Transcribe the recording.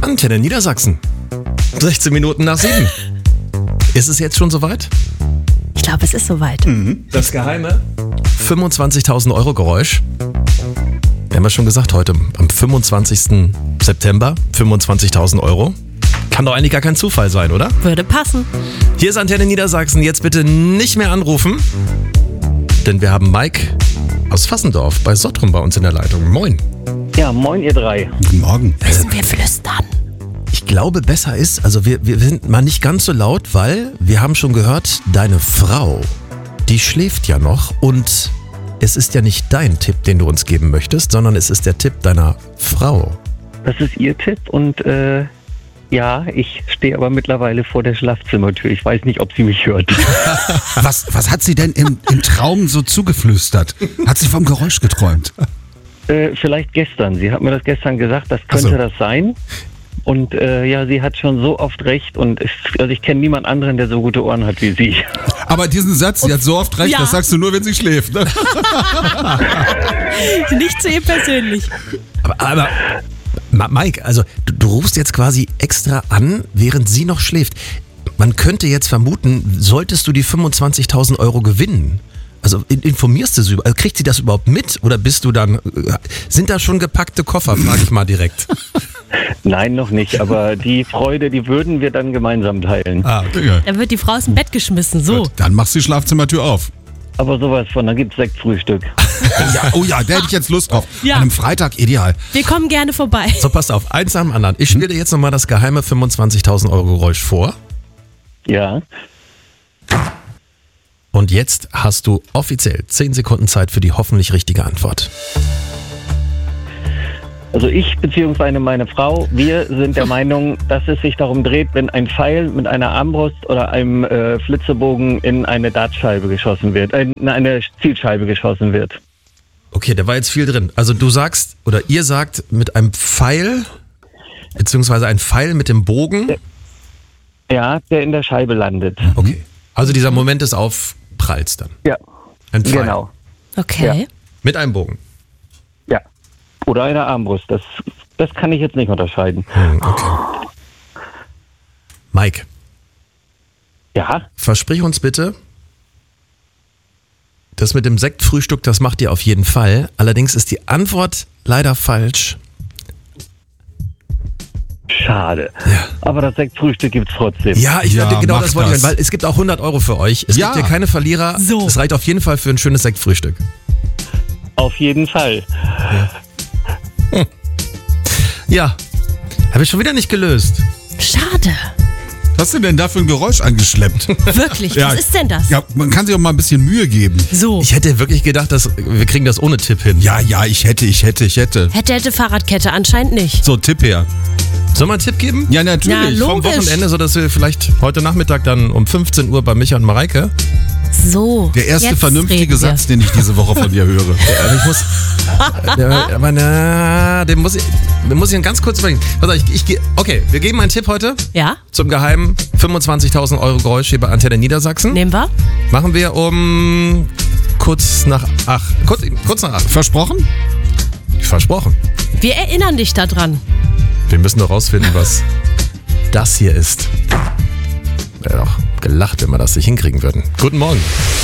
Antenne Niedersachsen. 16 Minuten nach 7. Ist es jetzt schon soweit? Ich glaube, es ist soweit. Das geheime 25.000 Euro Geräusch. Wir haben ja schon gesagt, heute am 25. September 25.000 Euro. Kann doch eigentlich gar kein Zufall sein, oder? Würde passen. Hier ist Antenne Niedersachsen. Jetzt bitte nicht mehr anrufen, denn wir haben Mike aus Fassendorf bei Sottrum bei uns in der Leitung. Moin. Ja, moin ihr drei. Guten Morgen. Müssen wir flüstern? Ich glaube, besser ist, also wir sind mal nicht ganz so laut, weil wir haben schon gehört, deine Frau, die schläft ja noch und es ist ja nicht dein Tipp, den du uns geben möchtest, sondern es ist der Tipp deiner Frau. Das ist ihr Tipp und ja, ich stehe aber mittlerweile vor der Schlafzimmertür. Ich weiß nicht, ob sie mich hört. Was hat sie denn im Traum so zugeflüstert? Hat sie vom Geräusch geträumt? Vielleicht gestern. Sie hat mir das gestern gesagt, das könnte das sein. Und ja, sie hat schon so oft recht und ich kenne niemand anderen, der so gute Ohren hat wie sie. Aber diesen Satz, sie hat so oft recht, Ja. das sagst du nur, wenn sie schläft. Ne? Nicht zu ihr persönlich. Aber Mike, also du rufst jetzt quasi extra an, während sie noch schläft. Man könnte jetzt vermuten, solltest du die 25.000 Euro gewinnen, also informierst du sie, also kriegt sie das überhaupt mit oder bist du dann, sind da schon gepackte Koffer, frage ich mal direkt. Nein, noch nicht, aber die Freude, die würden wir dann gemeinsam teilen. Ja. Da wird die Frau aus dem Bett geschmissen, so. Gut, dann machst du die Schlafzimmertür auf. Aber sowas von, dann gibt's Sektfrühstück. Ja, oh ja, da hätte ich jetzt Lust drauf. Ja. An einem Freitag ideal. Wir kommen gerne vorbei. So, passt auf, eins nach dem anderen. Ich spiele dir jetzt nochmal das geheime 25.000 Euro Geräusch vor. Ja, Und jetzt hast du offiziell 10 Sekunden Zeit für die hoffentlich richtige Antwort. also ich bzw. meine Frau, wir sind der Meinung, dass es sich darum dreht, wenn ein Pfeil mit einer Armbrust oder einem Flitzebogen in eine Dartscheibe geschossen wird, in eine Zielscheibe geschossen wird. Okay, da war jetzt viel drin. Also du sagst, oder ihr sagt, mit einem Pfeil, beziehungsweise ein Pfeil mit dem Bogen. Ja, der in der Scheibe landet. Okay. Also dieser Moment des Aufpralls dann. Ja, Ein Pfeil. genau. Okay. Mit einem Bogen. Ja. Oder eine Armbrust. Das kann ich jetzt nicht unterscheiden. Okay. Mike, Ja, versprich uns bitte, das mit dem Sektfrühstück, das macht ihr auf jeden Fall. Allerdings ist die Antwort leider falsch. schade. Ja. Aber das Sektfrühstück gibt's trotzdem. Ja, Ja, genau mach das wollte ich das. meinen, weil es gibt auch 100 Euro für euch. Es Ja. gibt hier keine Verlierer. So. Es reicht auf jeden Fall für ein schönes Sektfrühstück. Auf jeden Fall. Ja, habe ich schon wieder nicht gelöst. Schade. Was hast du denn da für ein Geräusch angeschleppt? Wirklich. Ja. Was ist denn das? Ja, man kann sich auch mal ein bisschen Mühe geben. So. Ich hätte wirklich gedacht, dass wir kriegen das ohne Tipp hin. Ja, ich hätte. Hätte Fahrradkette anscheinend nicht. So, Tipp her. Soll man einen Tipp geben? Ja, natürlich. Ja, Vom logisch. Wochenende, sodass wir vielleicht heute Nachmittag dann um 15 Uhr bei Micha und Mareike. So. Der erste jetzt vernünftige reden wir. Satz, den ich diese Woche von dir höre. Aber ich muss. Aber na, den muss ich ganz kurz überlegen. Pass auf, ich gehe. Okay, wir geben einen Tipp heute Ja, zum geheimen 25.000 Euro Geräusch hier bei Antenne Niedersachsen. nehmen wir. Machen wir um kurz nach 8. Kurz nach 8. Versprochen? Versprochen. Wir erinnern dich daran. Wir müssen doch rausfinden, was das hier ist. Wäre doch gelacht, wenn wir das nicht hinkriegen würden. Guten Morgen.